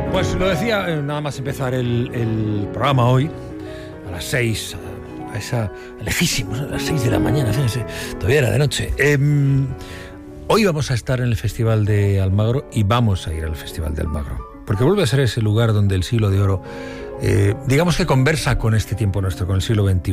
Pues lo decía, nada más empezar el programa hoy, a las 6, a esa lejísimos, a las 6 de la mañana, fíjense, todavía era de noche. Hoy vamos a estar en el Festival de Almagro y vamos a ir al Festival de Almagro, porque vuelve a ser ese lugar donde el siglo de oro, digamos que conversa con este tiempo nuestro, con el siglo XXI,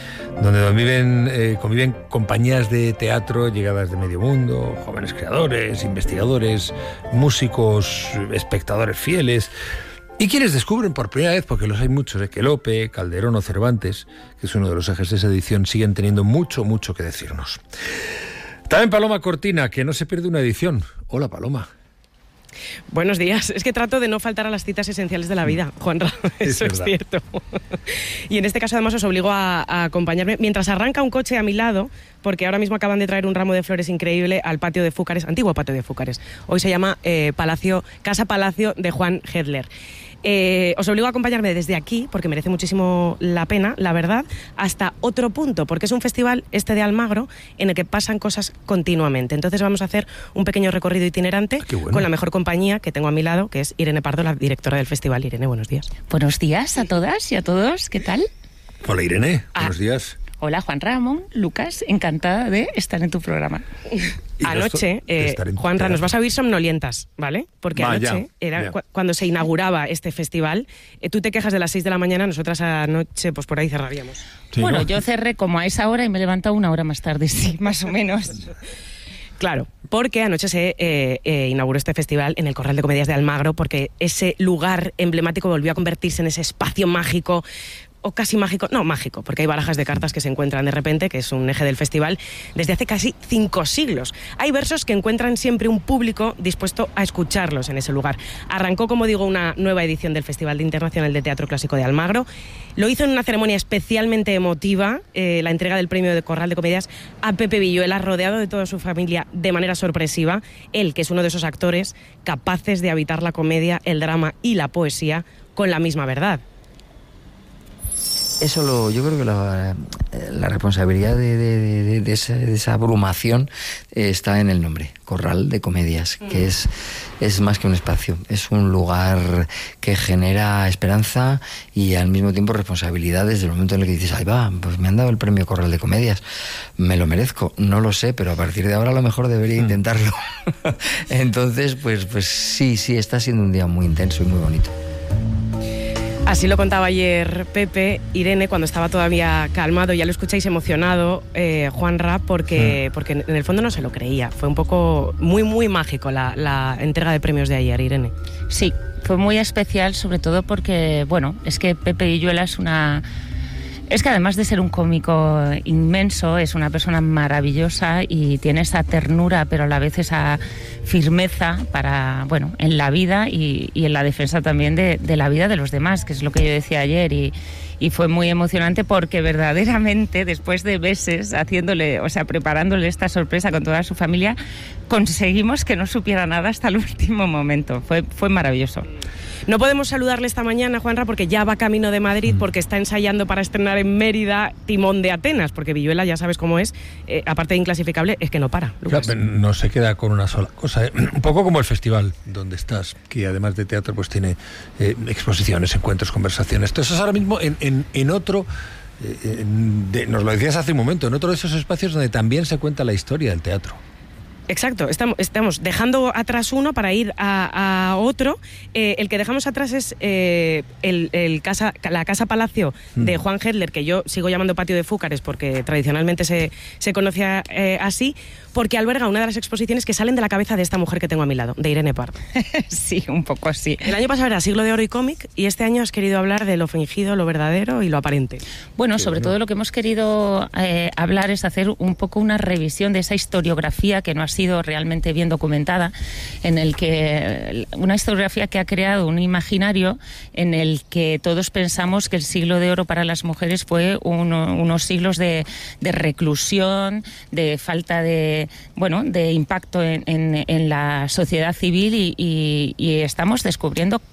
donde conviven compañías de teatro llegadas de medio mundo, jóvenes creadores, investigadores, músicos, espectadores fieles, y quienes descubren por primera vez, porque los hay muchos, que Lope, Calderón o Cervantes, que es uno de los ejes de esa edición, siguen teniendo mucho que decirnos. También Paloma Cortina, que no se pierde una edición. Hola, Paloma. Buenos días. Es que trato de no faltar a las citas esenciales de la vida, Juanra. Eso es cierto. Y en este caso además os obligo a acompañarme mientras arranca un coche a mi lado, porque ahora mismo acaban de traer un ramo de flores increíble al patio de Fúcares, antiguo patio de Fúcares. Hoy se llama Casa Palacio de Juan Hedler. Os obligo a acompañarme desde aquí, porque merece muchísimo la pena, la verdad, hasta otro punto, porque es un festival, este de Almagro, en el que pasan cosas continuamente. Entonces vamos a hacer un pequeño recorrido itinerante con la mejor compañía que tengo a mi lado, que es Irene Pardo, la directora del festival. Irene, buenos días. Buenos días a todas y a todos, ¿qué tal? Hola, Irene, buenos días. Hola, Juan Ramón, Lucas, encantada de estar en tu programa. Anoche, Juanra, nos vas a oír somnolientas, ¿vale? Porque anoche era cuando se inauguraba este festival. Tú te quejas de las 6 de la mañana, nosotras anoche pues por ahí cerraríamos. Sí, bueno, ¿no? Yo cerré como a esa hora y me he levantado una hora más tarde, sí, más o menos. Claro, porque anoche se inauguró este festival en el Corral de Comedias de Almagro, porque ese lugar emblemático volvió a convertirse en ese espacio mágico, o casi mágico, no mágico, porque hay barajas de cartas que se encuentran de repente, que es un eje del festival, desde hace casi 5 siglos. Hay versos que encuentran siempre un público dispuesto a escucharlos en ese lugar. Arrancó, como digo, una nueva edición del Festival Internacional de Teatro Clásico de Almagro. Lo hizo en una ceremonia especialmente emotiva, la entrega del premio de Corral de Comedias a Pepe Villuela, rodeado de toda su familia de manera sorpresiva. Él, que es uno de esos actores capaces de habitar la comedia, el drama y la poesía con la misma verdad. Yo creo que la responsabilidad de esa abrumación está en el nombre, Corral de Comedias, que es más que un espacio, es un lugar que genera esperanza y al mismo tiempo responsabilidad desde el momento en el que dices, ahí va, pues me han dado el premio Corral de Comedias, me lo merezco, no lo sé, pero a partir de ahora a lo mejor debería intentarlo. Entonces, pues sí, está siendo un día muy intenso y muy bonito. Así lo contaba ayer Pepe. Irene, cuando estaba todavía calmado, ya lo escucháis emocionado, Juanra, porque en el fondo no se lo creía. Fue un poco muy mágico la entrega de premios de ayer, Irene. Sí, fue muy especial, sobre todo porque, bueno, es que Pepe Villuela es que además de ser un cómico inmenso, es una persona maravillosa y tiene esa ternura, pero a la vez esa firmeza en la vida y en la defensa también de la vida de los demás, que es lo que yo decía ayer, y fue muy emocionante porque verdaderamente después de meses preparándole esta sorpresa con toda su familia, conseguimos que no supiera nada hasta el último momento. Fue maravilloso. No podemos saludarle esta mañana, Juanra, porque ya va camino de Madrid, porque está ensayando para estrenar en Mérida Timón de Atenas, porque Villuela, ya sabes cómo es, aparte de inclasificable, es que no para. Claro, no se queda con una sola cosa, un poco como el festival donde estás, que además de teatro pues tiene exposiciones, encuentros, conversaciones. Entonces ahora mismo en otro, nos lo decías hace un momento, en otro de esos espacios donde también se cuenta la historia del teatro. Exacto, estamos dejando atrás uno para ir a otro. El que dejamos atrás es la Casa Palacio de Juan Hedler, que yo sigo llamando Patio de Fúcares porque tradicionalmente se conocía así, porque alberga una de las exposiciones que salen de la cabeza de esta mujer que tengo a mi lado, de Irene Pardo. Sí, un poco así. El año pasado era Siglo de Oro y cómic, y este año has querido hablar de lo fingido, lo verdadero y lo aparente. Bueno, sobre todo lo que hemos querido hablar es hacer un poco una revisión de esa historiografía que no ha sido realmente bien documentada, en el que una historiografía que ha creado un imaginario en el que todos pensamos que el siglo de oro para las mujeres fue unos siglos de reclusión, de falta de impacto en la sociedad civil y estamos descubriendo